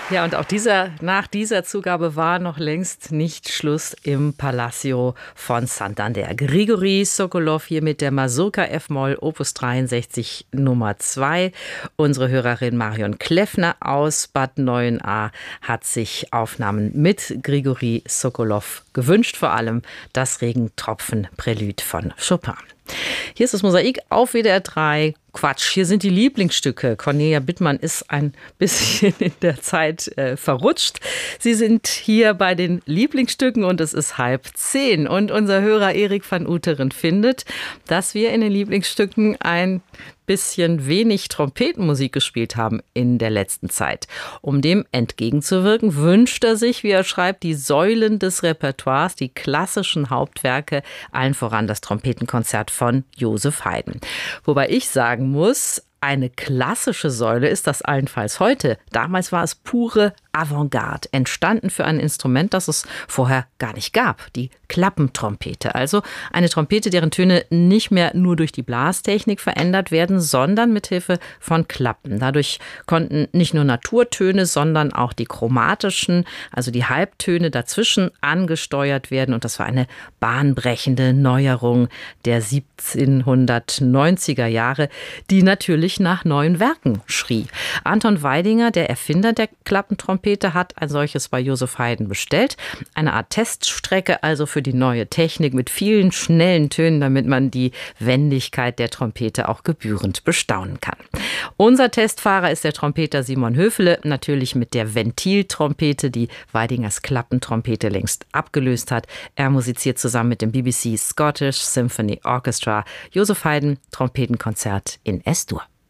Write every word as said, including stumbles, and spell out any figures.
Ja, und auch dieser, nach dieser Zugabe war noch längst nicht Schluss im Palacio von Santander. Grigori Sokolow hier mit der Mazurka F-Moll Opus dreiundsechzig Nummer zwei. Unsere Hörerin Marion Kleffner aus Bad Neuenahr hat sich Aufnahmen mit Grigori Sokolow gewünscht, vor allem das Regentropfen-Prälude von Chopin. Hier ist das Mosaik auf W D R drei. Quatsch, hier sind die Lieblingsstücke. Cornelia Bittmann ist ein bisschen in der Zeit äh, verrutscht. Sie sind hier bei den Lieblingsstücken und es ist halb zehn. Und unser Hörer Erik van Uteren findet, dass wir in den Lieblingsstücken ein bisschen wenig Trompetenmusik gespielt haben in der letzten Zeit. Um dem entgegenzuwirken, wünscht er sich, wie er schreibt, die Säulen des Repertoires, die klassischen Hauptwerke, allen voran das Trompetenkonzert von Joseph Haydn. Wobei ich sagen muss, eine klassische Säule ist das allenfalls heute. Damals war es pure Avantgarde, entstanden für ein Instrument, das es vorher gar nicht gab, die Klappentrompete. Also eine Trompete, deren Töne nicht mehr nur durch die Blastechnik verändert werden, sondern mithilfe von Klappen. Dadurch konnten nicht nur Naturtöne, sondern auch die chromatischen, also die Halbtöne dazwischen angesteuert werden. Und das war eine bahnbrechende Neuerung der siebzehnhundertneunziger Jahre, die natürlich nach neuen Werken schrie. Anton Weidinger, der Erfinder der Klappentrompete, hat ein solches bei Joseph Haydn bestellt. Eine Art Teststrecke also für die neue Technik mit vielen schnellen Tönen, damit man die Wendigkeit der Trompete auch gebührend bestaunen kann. Unser Testfahrer ist der Trompeter Simon Höfele, natürlich mit der Ventiltrompete, die Weidingers Klappentrompete längst abgelöst hat. Er musiziert zusammen mit dem B B C Scottish Symphony Orchestra Joseph Haydn Trompetenkonzert in Es-Dur.